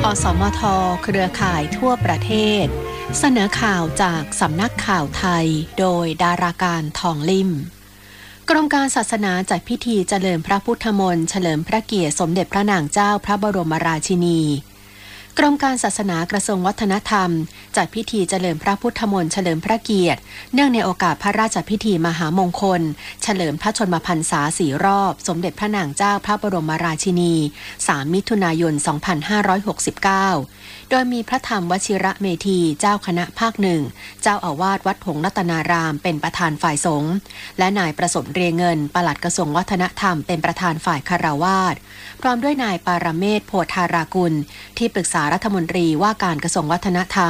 อสมทเครือข่ายทั่วประเทศเสนอข่าวจากสำนักข่าวไทยโดยดาราการทองลิ่มกรมการศาสนาจัดพิธีเจริญพระพุทธมนต์เฉลิมพระเกียรติสมเด็จพระนางเจ้าพระบรมราชินีกรมการศาสนากระทรวงวัฒนธรรมจัดพิธีเจริญพระพุทธมนต์เฉลิมพระเกียรติเนื่องในโอกาสพระราชพิธีมหามงคลเฉลิมพระชนมพรรษา4 รอบสมเด็จพระนางเจ้าพระบรมราชินี3 มิถุนายน 2569โดยมีพระธรรมวชิระเมธีเจ้าคณะภาคหนึ่งเจ้าอาวาสวัดหงส์รัตนารามเป็นประธานฝ่ายสงฆ์และนายประสมเรียงเงินปลัดกระทรวงวัฒนธรรมเป็นประธานฝ่ายคฤหัสถ์พร้อมด้วยนายปารเมศโพธารากุลที่ปรึกษารัฐมนตรีว่าการกระทรวงวัฒนธรรม